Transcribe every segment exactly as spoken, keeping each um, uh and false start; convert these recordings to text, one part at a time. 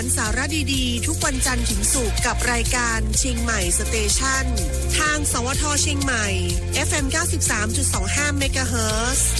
สาระดีๆทุกวันจันทร์ถึงศุกร์กับรายการเชียงใหม่สเตชันทางสวทเชียงใหม่ เอฟ เอ็ม เก้าสิบสามจุดสองห้า เมกะเฮิรตซ์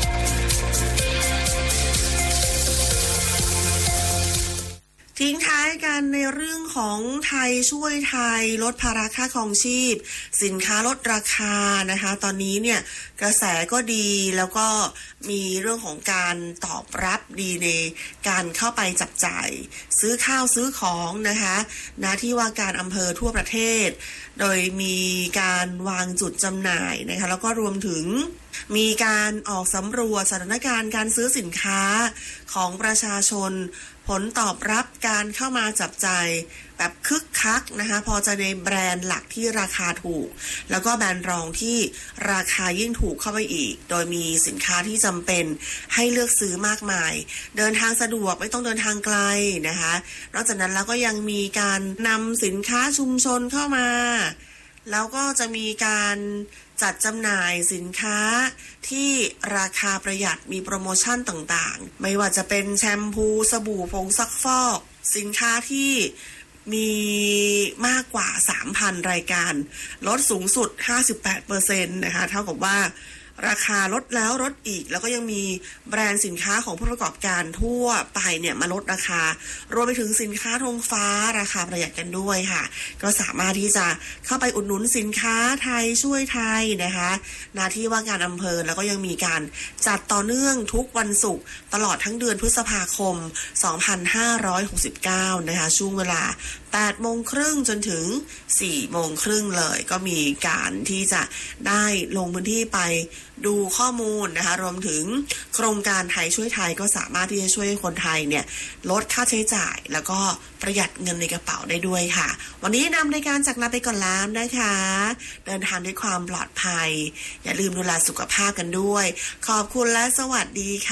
ทิ้งท้ายกันในเรื่องของไทยช่วยไทยลดภาระค่าครองชีพสินค้าลดราคานะคะตอนนี้เนี่ยกระแสก็ดีแล้วก็มีเรื่องของการตอบรับดีในการเข้าไปจับจ่ายซื้อข้าวซื้อของนะคะณที่ว่าการอำเภอทั่วประเทศโดยมีการวางจุดจำหน่ายนะคะแล้วก็รวมถึงมีการออกสำรวจสถานการณ์การซื้อสินค้าของประชาชนผลตอบรับการเข้ามาจับจ่ายแบบคึกคักนะคะพอจะในแบรนด์หลักที่ราคาถูกแล้วก็แบรนด์รองที่ราคายิ่งถูกเข้าไปอีกโดยมีสินค้าที่จำเป็นให้เลือกซื้อมากมายเดินทางสะดวกไม่ต้องเดินทางไกลนะคะนอกจากนั้นแล้วก็ยังมีการนำสินค้าชุมชนเข้ามาแล้วก็จะมีการจัดจำหน่ายสินค้าที่ราคาประหยัดมีโปรโมชั่นต่างๆไม่ว่าจะเป็นแชมพูสบู่ผงซักฟอกสินค้าที่มีมากกว่า สามพัน รายการลดสูงสุด ห้าสิบแปดเปอร์เซ็นต์ นะคะเท่ากับว่าราคาลดแล้วลดอีกแล้วก็ยังมีแบรนด์สินค้าของผู้ประกอบการทั่วไปเนี่ยมาลดราคารวมไปถึงสินค้าธงฟ้าราคาประหยัดกันด้วยค่ะก็สามารถที่จะเข้าไปอุดหนุนสินค้าไทยช่วยไทยนะคะหน้าที่ว่าการอำเภอแล้วก็ยังมีการจัดต่อเนื่องทุกวันศุกร์ตลอดทั้งเดือนพฤษภาคมสองพันห้าร้อยหกสิบเก้านะคะช่วงเวลา แปดโมงครึ่งจนถึง สี่โมงครึ่งเลยก็มีการที่จะได้ลงพื้นที่ไปดูข้อมูลนะคะรวมถึงโครงการไทยช่วยไทยก็สามารถที่จะช่วยให้คนไทยเนี่ยลดค่าใช้จ่ายแล้วก็ประหยัดเงินในกระเป๋าได้ด้วยค่ะวันนี้นำรายการจากลาไปก่อนแล้วนะคะเดินทางด้วยความปลอดภัยอย่าลืมดูแลสุขภาพกันด้วยขอบคุณและสวัสดีค่ะ